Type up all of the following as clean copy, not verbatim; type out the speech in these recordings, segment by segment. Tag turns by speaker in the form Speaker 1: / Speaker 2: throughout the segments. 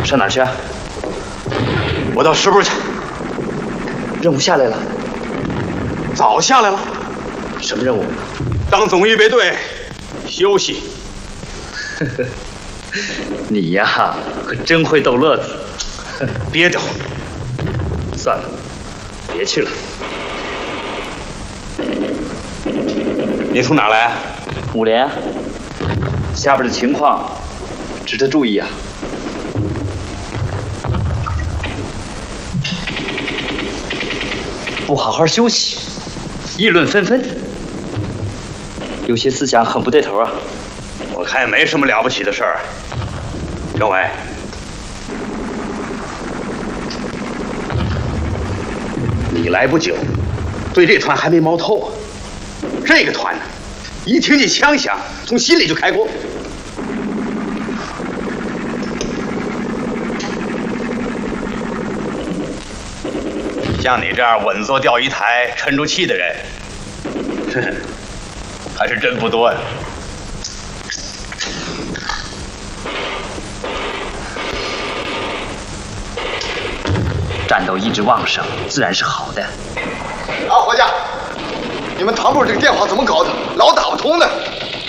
Speaker 1: 上哪儿去啊？
Speaker 2: 我到师部去。
Speaker 1: 任务下来了？
Speaker 2: 早下来了。
Speaker 1: 什么任务？
Speaker 2: 当总预备队，休息。
Speaker 1: 你呀，可真会逗乐子。
Speaker 2: 憋得慌。
Speaker 1: 算了，别去了。
Speaker 2: 你从哪儿来啊
Speaker 1: 5连，下边的情况值得注意啊。不好好休息，议论纷纷，有些思想很不对头啊。
Speaker 2: 我看也没什么了不起的事儿。政委，你来不久，对这团还没摸透啊。这个团呢，一听见枪响，从心里就开锅。像你这样稳坐钓鱼台、沉住气的人，呵呵，还是真不多呀。
Speaker 1: 战斗意志旺盛，自然是好的。
Speaker 3: 啊，伙计，你们堂部这个电话怎么搞的？老打不通的。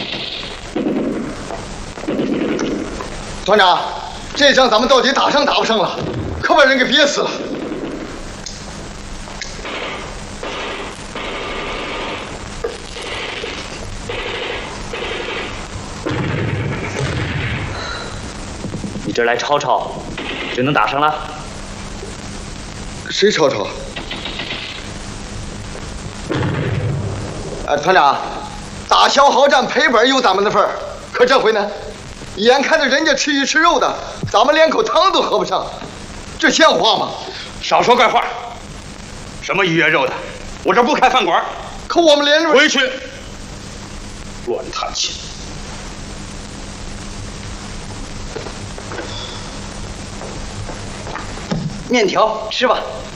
Speaker 3: 团长，这仗咱们到底打胜打不胜了？可把人给憋死了。
Speaker 1: 你这儿来吵吵，就能打胜了？
Speaker 3: 谁吵吵？团长，打消耗战赔本有咱们的份儿，可这回呢，眼看着人家吃鱼吃肉的，咱们连口汤都喝不上，这像话吗？
Speaker 2: 少说怪话！什么鱼跃肉的，我这不开饭馆。
Speaker 3: 可我们连
Speaker 2: 回去，乱弹琴。
Speaker 1: 面条吃吧。